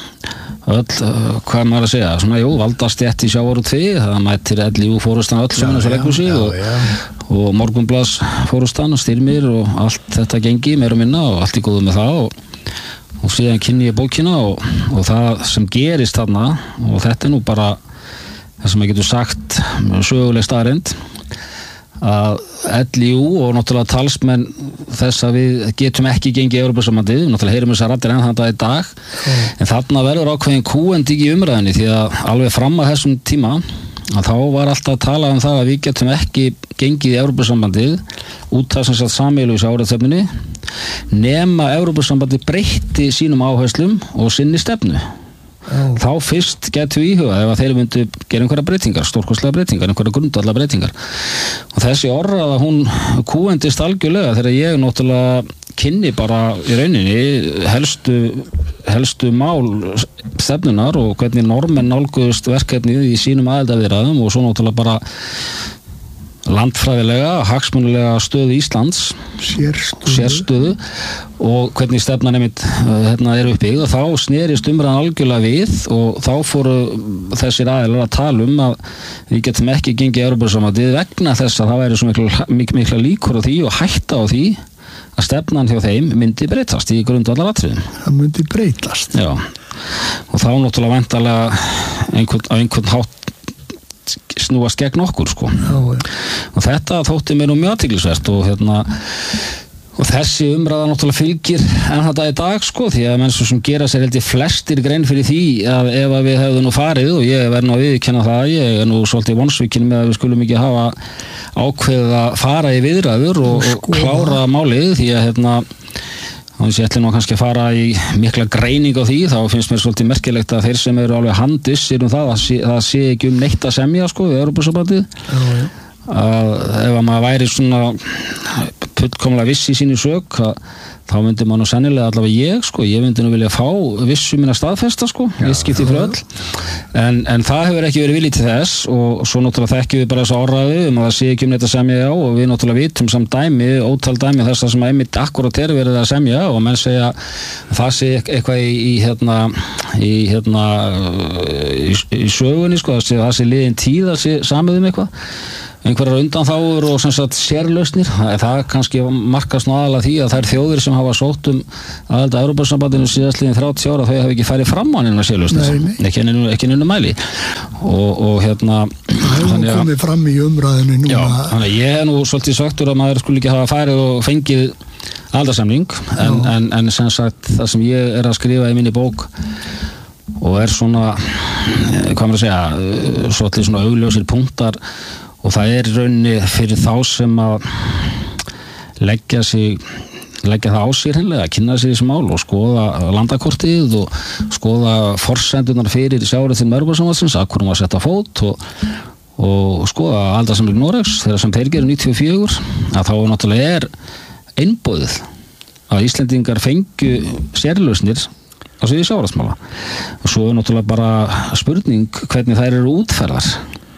hvað maður að segja, svona valdastétt í sjávarútvegi, það mættir LÍU fórustan öll sem þessu leikhúsi og Morgunblaðs fórustan og Styrmir og allt þetta gengi meira og minna og allt í góðu með það og síðan kynni ég bókina og það sem gerist þarna og þetta er nú bara það sem ég getur sagt söguleg staðreynd að LÍU og náttúrulega talsmenn þess að við getum ekki gengið Evrópusambandið, náttúrulega heyrum þessar raddir enn þetta í dag en þarna verður ákveðin kúending í umræðinni því að alveg fram að þessum tíma að þá var alltaf að tala um það að við getum ekki gengið í Evrópusambandið út af sem sagt sameiginlegu sjávarútvegsstefnunni nema Evrópusambandið breytti sínum áherslum og sinni stefnu. Þá fyrst getum við íhugað ef að þeir myndu gera einhverja breytingar, stórkostlega breytingar, einhverja grundvallar breytingar og þessi orðaða hún kúendist algjörlega þegar ég náttúrulega kynni bara í rauninni helstu mál stefnunar og hvernig normenn nálguðust verkefnið í sínum aðildarviðræðum og svo náttúrulega bara landfræðilega, hagsmunalega stöðu Íslands sérstöðu og hvernig stefnan einmitt er uppbyggð og þá snerist umræðan algjörlega við og þá fóru þessir aðilar að tala um að við getum ekki gengið Evrópusambandið vegna þess að það væri svo mikla líkur á því og hætta á því að stefnan hjá þeim myndi breytast í grundvallaratriðum. Það myndi breytast. Já, og þá náttúrulega væntanlega á einhvern hátt snúast gegn okkur sko. Og þetta þótti mér nú mjög athyglisvert og þessi umræða náttúrulega fylgir enn þetta í dag sko því að menn sem gera sér heldur flestir grein fyrir því að ef að við hefðum nú farið og ég verð nú að viðurkenna það ég er nú svolítið vonsvikinn með að við skulum ekki hafa ákveðið að fara í viðræður og klára málið því að þannig að ég ætli nú kannski að fara í mikla greining á því, þá finnst mér svolítið merkilegt að þeir sem eru alveg handvissir um það sé ekki neitt að semja sko við Evrópusambandið að ef að maður væri svona fullkomlega viss í sínu sök þá myndi maður nú sennilega allavega ég myndi nú vilja fá vissu mína staðfesta sko, viðskipti fyrir öll en það hefur ekki verið viljið til þess og svo náttúrulega þekkjum við bara þessa orðræðu að það sé ekki neitt að semja og við náttúrulega vitum samt dæmi, ótal dæmi þess að sem einmitt akkurat verið að semja og menn segja það sé eitthvað í sögunni sko, það sé liðin tíð að sé samið eitthvað einhverjar undanþágur og sem sagt sérlausnir það kannski markast nú aðalega því að þær þjóðir sem hafa sótt aðild að Evrópusambandinu síðastliðin 30 ára þau hafa ekki farið fram á neina sérlausnir ekki neina mæli og það komið fram í umræðinu núna þannig að ég nú svolítið söktur að maður skulle ekki hafa farið og fengið aðildarsamning en sem sagt það sem ég að skrifa í minni bók og svona hvað maður að segja svolítið svona augljósir punktar og það í rauninni fyrir þá sem að leggja það á sér hreinlega, að kynna sér þessi mál og skoða landakortið og skoða forsendunar fyrir sjávarútvegsins Evrópusambandsins, að hverjum var sett á fót og skoða aldarsamning Noregs þegar sem þeir gerir 94 að þá náttúrulega einboðið að Íslendingar fengju sérlausnir á sviði sjávarútvegsmála og svo náttúrulega bara spurning hvernig þær eru útferðar.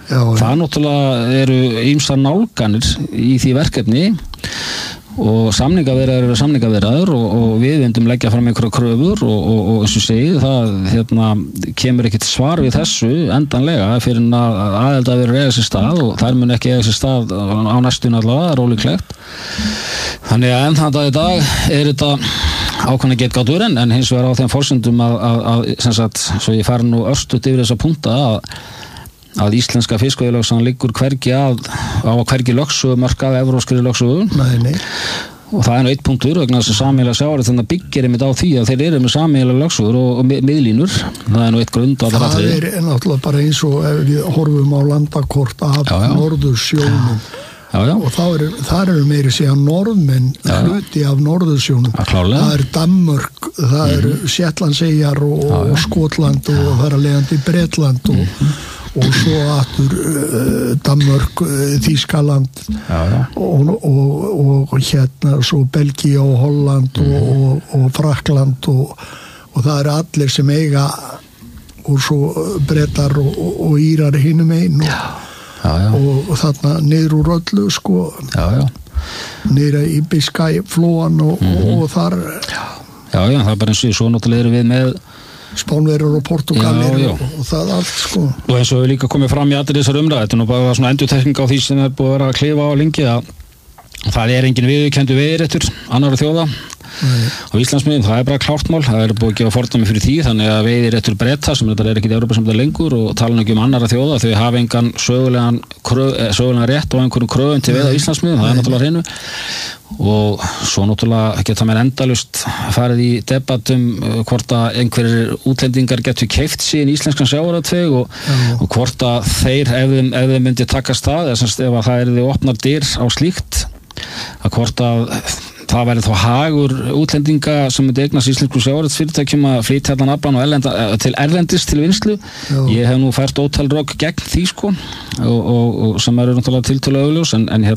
Það náttúrulega eru ýmsar nálganir í því verkefni og samningaviðræður eru samningaviðræður og við vindum leggja fram einhverja kröfur og eins og segið, það kemur ekkert svar við þessu endanlega fyrir að aðildarviðræður eiga sér stað og þær mun ekki eiga sér stað á næstunni allavega, rólíklegt. Þannig að enn þann dag í dag þetta ákveðna getgátur en hins vegar á þeim forsendum að sem sagt, svo ég fari nú örstutt yfir þessa punkta að íslenska fiskveiðilögsan liggur hvergi á hvergi lögsögumörk af evrópskri lögsögu. Nei. Og það nú eitt punktur vegna þess að sameiginlega sjávarútvegsins byggir einmitt á því að þeir eru með sameiginlega lögsögur og miðlínur. Það nú eitt grundvallaratriði. Það náttúrulega bara eins og ef við horfum á landakort af Norðursjónum. Og þar eru meiri síðan norðmenn hluti af Norðursjónum. Það Danmörk, það Shetlandseyjar og Skotland og það leiðandi Bretland og svo aftur Danmörk, Þýskaland og hérna svo Belgía og Holland og Frakland og það allir sem eiga og svo Bretar og Írar hinum einn og þarna niður úr öllu sko niður í Biskæflóan og þar það bara eins og svo náttúrulega erum við með Spánverjar og Portugalir og það allt sko. Og eins og við líka komið fram í allir þessar umræðu, þetta nú bara svona endurtekning á því sem búið að vera að klifa á lengi að það engin viðurkenndur veiðiréttur annarra þjóða á Íslandsmiðum, það bara klárt mál, það búið að gefa fordæmi fyrir því, þannig að veiðiréttur Breta sem þetta ekki í Evrópusambandsins lengur og tala nú ekki annarra þjóða, þau hafa engan sögulegan rétt og einhverjum kröfum til veiða á Íslandsmiðum, það náttúrulega hreinu og svo náttúrulega geta mér endalaust farið í debattum hvort að einhverjir útlendingar getur keypt síðan íslenskan sjávarútveg og hvort að þeir ef þeim myndi takast það ef að það yrði opnar dyr á slíkt að hvort að það væri þá hagur útlendinga sem myndi eignast íslensku sjávarútvegsfyrirtækjum að flytja allan aflann til erlendis til vinnslu. Ég hef nú fært ótal rök gegn því sko og sem eru náttúrulega tiltölulega augljós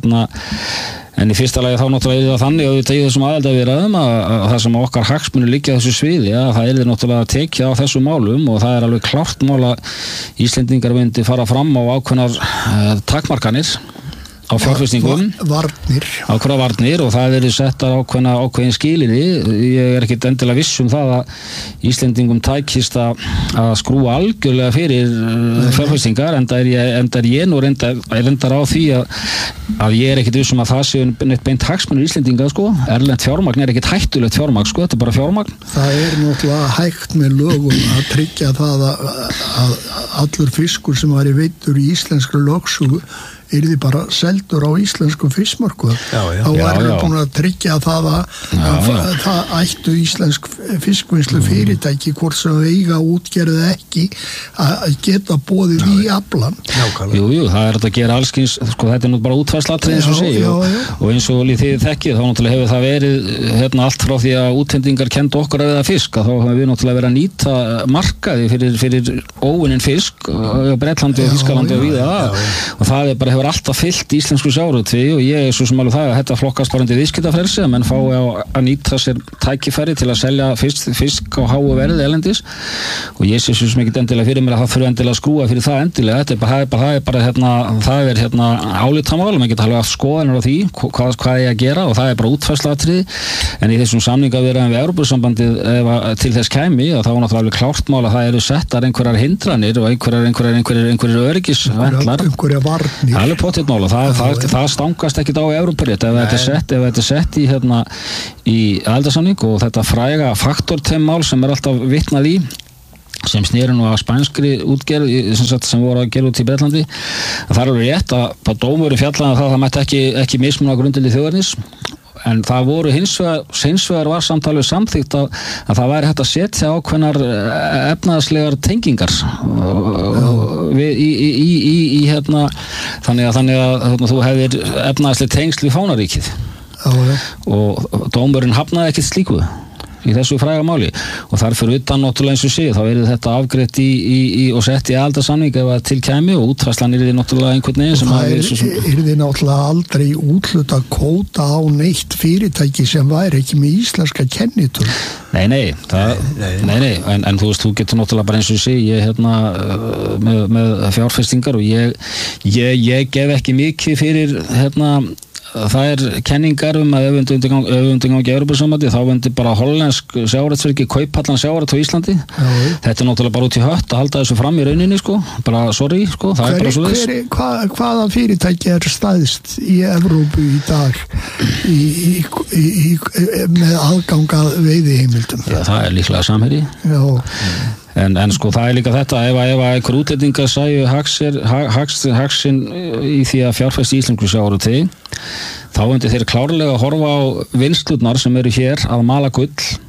en í fyrsta lagi þá náttúrulega það þannig að við tegum þessum aðildarviðræðum að það sem okkar hagsmunir liggja þessu sviði að það yrði náttúrulega tekið á þessum málum og það alveg klárt mál að Íslendingar myndi fara fram á ákveðnar takmarkanir á fjárfestingum ákveðna varnir og það eru settar ákveðin skilyrði. Ég ekki endilega viss það að Íslendingum tækist að skrúa algjörlega fyrir fjárfestingar enda er ég nú reyndar á því að ég ekki viss að það séu neitt beint hagsmunir Íslendinga sko. Erlent fjármagn ekkert hættulegt fjármagn sko, þetta bara fjármagn. Það náttúrulega hægt með lögum að tryggja það að allur fiskur sem væri veiddur í íslenskri lögsögu yrði bara seldur á íslenskum fiskmörkuðum. Þá erum við búin að tryggja það að það ættu íslensk fiskvinnslu fyrirtæki hvort sem eiga útgerðið ekki að geta boðið í aflann. Jú, það þetta að gera allskins, sko þetta nú bara útfærslatri eins og segja og eins og þið þekkið þá náttúrulega hefur það verið allt frá því að útlendingar kenndu okkur að veiða fisk að þá hefur við náttúrulega verið að nýta markaði fyrir óunninn fisk á Bretlandi og Þýskalandi og víða og það bara hefur alltaf fyllt íslensku sjávarútvegi og ég svo sem alveg það að þetta flokkast bara undir viðskiptafrelsi að menn fái að nýta sér tækifæri til að selja fisk á háu verði erlendis og ég sé svo sem ekki endilega fyrir mér að það þurfi endilega að skrúa fyrir það endilega, það er álitamál, maður geta alveg haft skoðanir á því hvað ég að gera og það bara útfærslaatriði en í þessum samningaviðræðum við Evrópusambandið til þess kæmi að það var náttúrulega alveg klárt mál að það eru settar einhverjar hindranir og einhverjar öryggisventlar mál og það stangast ekkit á Evrópurétt ef þetta er sett í aðildarsamning og þetta fræga faktortemmál sem alltaf vitnað í sem snýri nú að spænskri útgerð sem voru að gera út í Bretlandi það alveg rétt að dómurinn fjallaði það mætti ekki mismuna á grundvelli þjóðarins en það voru hins vegar var samtalið samþykkt að það væri hægt að setja ákveðnar efnaðslegar tengingar í þannig að þú hefðir efnaðsleg tengsl við fánaríkið og dómurinn hafnaði ekkert slíku í þessu fræga máli og þar fyrir utan náttúrulega eins og sé þá þetta afgreitt og sett í aldarsamning ef að til kæmi og útfærslan náttúrulega einhvern veginn sem það náttúrulega aldrei útluta kvóta á neitt fyrirtæki sem væri ekki með íslenska kennitölu. Nei, en þú veist, þú getur náttúrulega bara eins og sé, ég með fjárfestingar og ég gef ekki mikið fyrir það kenningar að ef við undirgangi Evrópusambandi þá myndi bara hollensk sjávarútvegsfyrirtæki Kauphallan sjávarútveg á Íslandi. Þetta náttúrulega bara út í hött að halda þessu fram í rauninni bara sorry, það bara svo þess. Hvaða fyrirtæki stæðst í Evrópu í dag með aðgang að veiðiheimildum? Já, það líklega Samherji. Já. En það líka þetta ef einhver útlendingar sæju hagsinn í því að fjárfesta í íslensku sjávarútvegi þá myndi þeir klárlega horfa á vinnslurnar sem eru hér að mala gull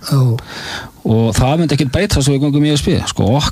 og það myndi ekkert breytast við gangum í ESB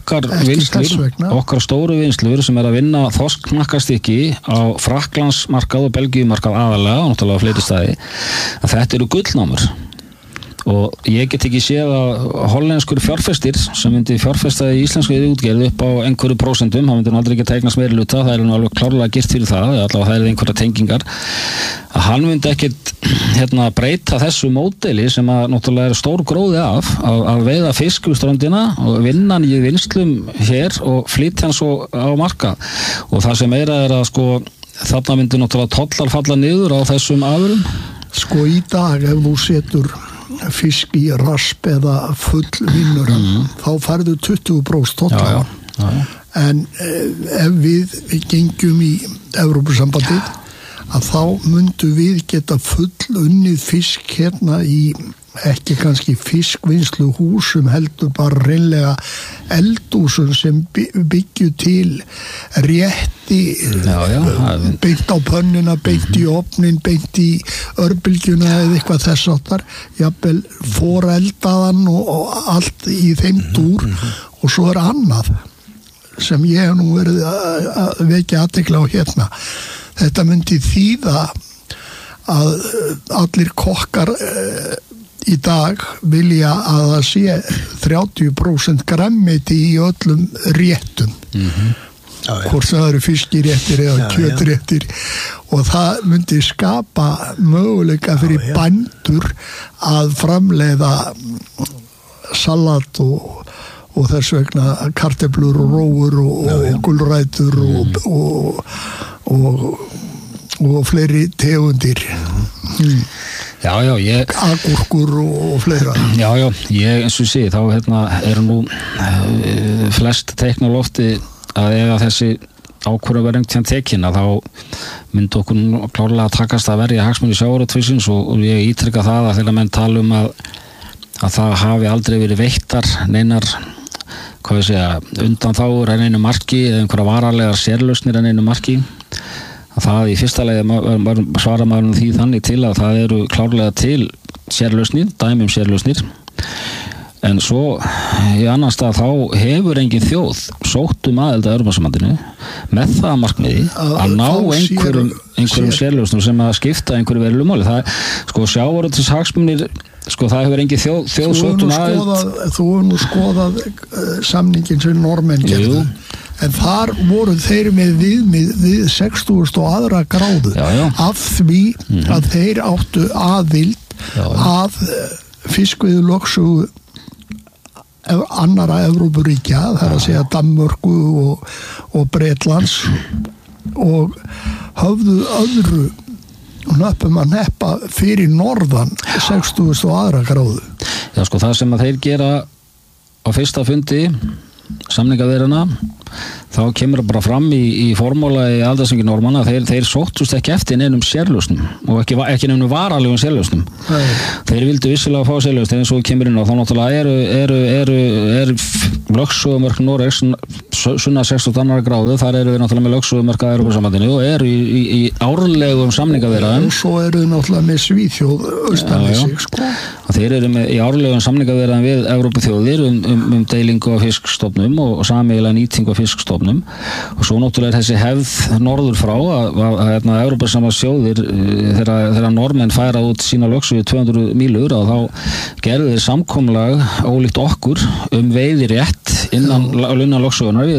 okkar stóru vinnslur sem að vinna þorskmarkastykki á Frakklandsmarkað og Belgíumarkað aðalega og náttúrulega fleiri staði að þetta eru gullnámur og ég get ekki séð að hollenskur fjárfestir sem myndi fjárfesta í íslensku útgerð upp á einhverju prósentum, það myndi aldrei ekki tegnast meiri hluta, það nú alveg klárlega girt fyrir það, allavega það einhverja tengingar að hann myndi ekkit breyta þessu módeli sem að náttúrulega stór gróði af að veiða fisk úr ströndina og vinna hann í vinnslum hér og flytja hann svo á markað og það sem meira að þarna myndi náttúrulega tollar falla niður á þessum afurðum. Í dag ef þú setur fisk í rasp eða full vinnur þá færðu 20% tollar en ef við gengjum í Evrópusambandið að þá myndu við geta full unnið fisk í ekki kannski fiskvinnsluhúsum heldur bara reynlega eldhúsum sem byggju til rétti beint á pönnuna, beint í ofnin, beint í örbylgjuna eða eitthvað þess áttar jafnvel foreldaðan og allt í þeim dúr og svo annað sem ég hef nú verið að vekja athygli á þetta myndi þýða að allir kokkar í dag vilja að það sé 30% grænmeti í öllum réttum hvort það eru fiskiréttir eða kjötréttir og það myndi skapa möguleika fyrir bændur að framleiða salat og þess vegna kartöflur og rófur og gulrætur og fleiri tegundir agúrkur og fleira ég eins og sé þá eru nú flest teikn á lofti að ef þessi ákvörðu verið einhvern tekin að þá myndi okkur klárlega að takast að verja hagsmuni sjávarútvegsins og ég ítrykka það að þegar menn tala að það hafi aldrei verið veittar neinar undanþágur en einu marki eða einhverja varalegar sérlausnir en einu marki að það í fyrsta lagi svara maður því þannig til að það eru klárlega til sérlausnir, dæmi sérlausnir en svo í annan stað þá hefur engin þjóð sótt aðild að Evrópusambandinu með það markmiði að ná einhverjum sérlausnum sem að skipta einhverju verulegu máli það sjávarútvegs hagsmunir það hefur engin þjóð sótt aðild Þú hefur nú skoðað samningin sem Normenn gerðu en þar voru þeir með við 60 og aðra gráðu af því að þeir áttu aðild að fiskveiðilögsögu annara Evrópuríkja það að segja Danmörku og Bretlands og höfðu öðru nöppum að neppa fyrir norðan 60 og aðra gráðu það sem að þeir gera á fyrsta fundi samningaviðræðna þá kemur bara fram í formúla í aldarsamningi Normanna þeir sóttust ekki eftir neinum sérlausnum og ekki neinum varalegum sérlausnum þeir vildu vissilega fá sérlausn eins og kemur inn á þá náttúrulega eru lögsögumörk Noregs sunna 62 gráðu þar eru við náttúrulega með lögsögumörk að Evrópusambandinu og eru í árlegum samningaviðræðum og svo eru við náttúrulega með Svíþjóð austan við sig þeir eru í árlegum samningaviðræðum við Evrópuþjóðir deilingu af fiskstofnum og sameiginlega nýtingu af fiskstofnum og svo náttúrulega þessi hefð norður frá að Evrópusamband sjóðir þegar normenn færa út sína lögsögu 200 mílur og þá gerðu þeir samkomulag ólíkt okkur veiðirétt innan lögsögunar